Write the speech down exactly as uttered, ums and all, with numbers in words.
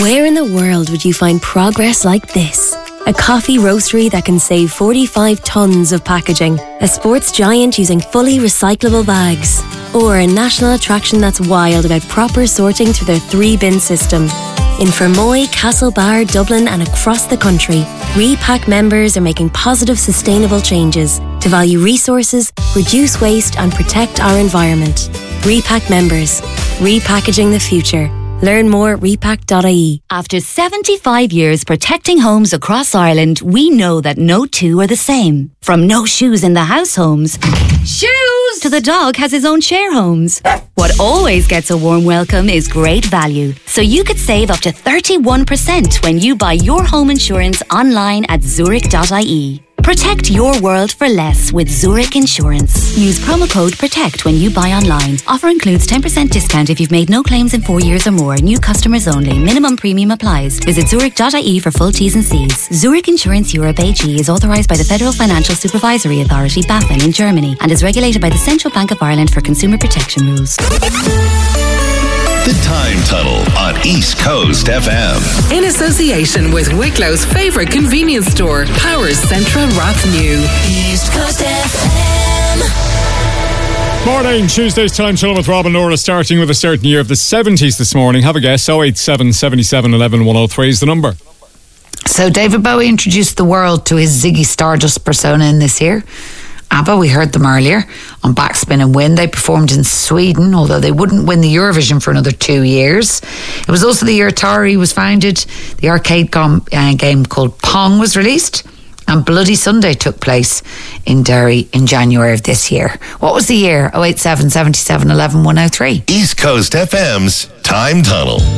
Where in the world would you find progress like this? A coffee roastery that can save forty-five tonnes of packaging, a sports giant using fully recyclable bags, or a national attraction that's wild about proper sorting through their three-bin system. In Fermoy, Castlebar, Dublin and across the country, Repack members are making positive, sustainable changes to value resources, reduce waste and protect our environment. Repack members, repackaging the future. Learn more at repack dot I E. After seventy-five years protecting homes across Ireland, we know that no two are the same. From no shoes in the house homes, shoes, to the dog has his own share homes. What always gets a warm welcome is great value. So you could save up to thirty-one percent when you buy your home insurance online at zurich dot I E. Protect your world for less with Zurich Insurance. Use promo code PROTECT when you buy online. Offer includes ten percent discount if you've made no claims in four years or more. New customers only. Minimum premium applies. Visit zurich dot I E for full T's and C's. Zurich Insurance Europe A G is authorised by the Federal Financial Supervisory Authority, BaFin, in Germany and is regulated by the Central Bank of Ireland for consumer protection rules. The Time Tunnel on East Coast F M. In association with Wicklow's favourite convenience store, Powers Central Rathnew. East Coast F M. Morning, Tuesday's Time Tunnel with Rob and Laura, starting with a certain year of the seventies this morning. Have a guess. oh eight seven, seven seven, one one, one oh three is the number. So David Bowie introduced the world to his Ziggy Stardust persona in this year. ABBA, we heard them earlier on Backspin and Win. They performed in Sweden, although they wouldn't win the Eurovision for another two years. It was also the year Atari was founded. The arcade com- uh, game called Pong was released, and Bloody Sunday took place in Derry in January of this year. What was the year? oh eight seven, seven seven, one one, one oh three. East Coast F M's Time Tunnel.